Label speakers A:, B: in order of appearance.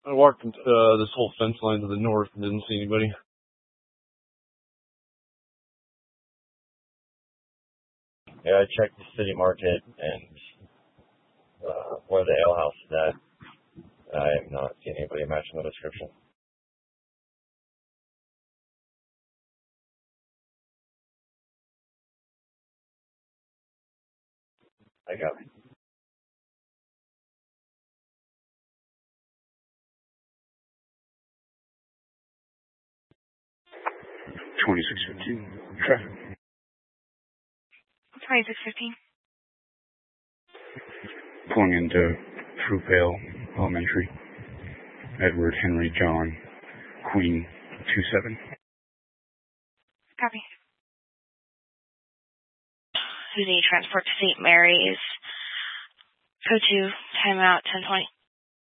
A: I walked into this whole fence line to the north and didn't see anybody.
B: Yeah, I checked the city market and where the ale house is at. I have not seen anybody matching the description. I got it.
C: 2615. Traffic.
D: 2615.
C: Pulling into Fruitvale Elementary. Edward Henry John Queen 27.
D: Copy. Who's the transport to St. Mary's? Code 2, timeout 1020.